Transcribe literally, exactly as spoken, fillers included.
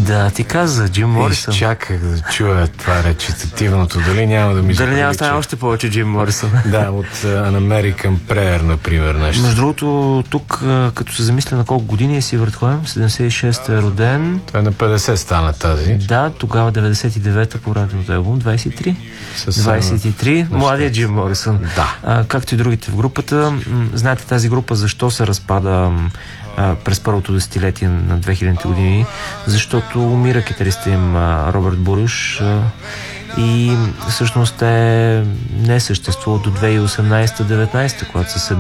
Да, ти каза Джим Морисън. Изчаках да чуя това речитативното. Дали няма да ми Дали няма да стане още повече Джим Морисън? Да, от uh, An American Prayer, например. Нещо. Между другото, тук, като се замисля на колко години е Сивърт Хоем, седемдесет и шеста е роден. Той на петдесет стана тази. Да, тогава деветдесет и девета по радиото албум, двадесет и три. Със двадесет и три. Младия Джим Морисън. Да. А, както и другите в групата. Знаете тази група защо се разпада а, през първото десетилетие на две хилядните години? Защото умира китариста им а, Робърт Буруш а, и всъщност е не съществува до две хиляди и осемнадесета-деветнадесета, когато са се